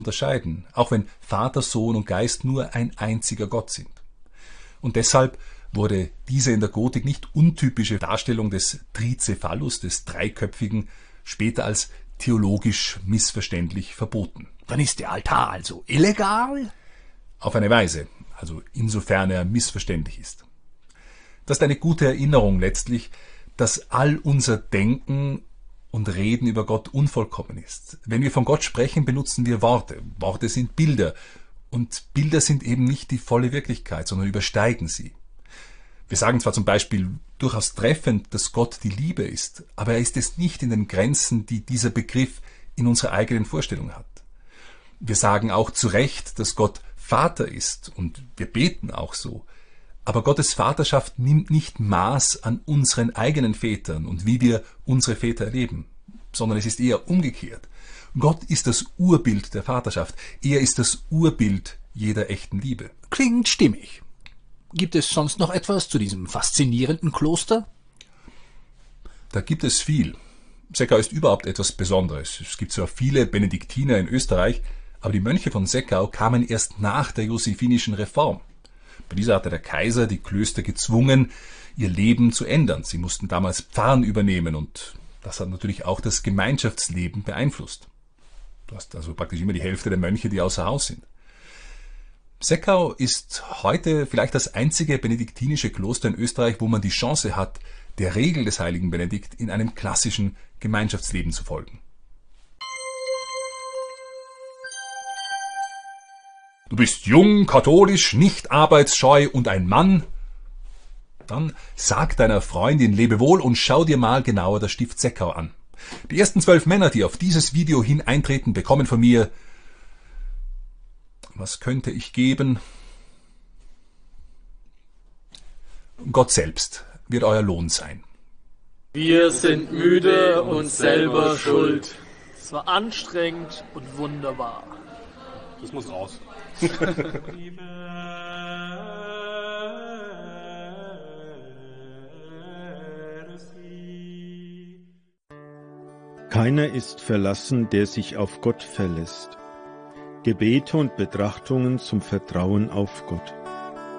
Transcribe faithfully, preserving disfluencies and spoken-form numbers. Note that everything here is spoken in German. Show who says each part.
Speaker 1: unterscheiden, auch wenn Vater, Sohn und Geist nur ein einziger Gott sind. Und deshalb wurde diese in der Gotik nicht untypische Darstellung des Tricephalus, des Dreiköpfigen, später als theologisch missverständlich verboten.
Speaker 2: Dann ist der Altar also illegal?
Speaker 1: Auf eine Weise, also insofern er missverständlich ist. Das ist eine gute Erinnerung letztlich, dass all unser Denken und Reden über Gott unvollkommen ist. Wenn wir von Gott sprechen, benutzen wir Worte. Worte sind Bilder. Und Bilder sind eben nicht die volle Wirklichkeit, sondern übersteigen sie. Wir sagen zwar zum Beispiel durchaus treffend, dass Gott die Liebe ist, aber er ist es nicht in den Grenzen, die dieser Begriff in unserer eigenen Vorstellung hat. Wir sagen auch zu Recht, dass Gott Vater ist, und wir beten auch so. Aber Gottes Vaterschaft nimmt nicht Maß an unseren eigenen Vätern und wie wir unsere Väter erleben, sondern es ist eher umgekehrt. Gott ist das Urbild der Vaterschaft. Er ist das Urbild jeder echten Liebe.
Speaker 2: Klingt stimmig. Gibt es sonst noch etwas zu diesem faszinierenden Kloster?
Speaker 1: Da gibt es viel. Seckau ist überhaupt etwas Besonderes. Es gibt zwar viele Benediktiner in Österreich, aber die Mönche von Seckau kamen erst nach der josephinischen Reform. Bei dieser hatte der Kaiser die Klöster gezwungen, ihr Leben zu ändern. Sie mussten damals Pfarren übernehmen und das hat natürlich auch das Gemeinschaftsleben beeinflusst. Du hast also praktisch immer die Hälfte der Mönche, die außer Haus sind. Seckau ist heute vielleicht das einzige benediktinische Kloster in Österreich, wo man die Chance hat, der Regel des heiligen Benedikt in einem klassischen Gemeinschaftsleben zu folgen. Du bist jung, katholisch, nicht arbeitsscheu und ein Mann? Dann sag deiner Freundin Lebewohl und schau dir mal genauer das Stift Seckau an. Die ersten zwölf Männer, die auf dieses Video hin eintreten, bekommen von mir... Was könnte ich geben? Gott selbst wird euer Lohn sein.
Speaker 3: Wir sind müde und selber schuld.
Speaker 4: Es war anstrengend und wunderbar.
Speaker 5: Das muss raus.
Speaker 6: Keiner ist verlassen, der sich auf Gott verlässt. Gebete und Betrachtungen zum Vertrauen auf Gott.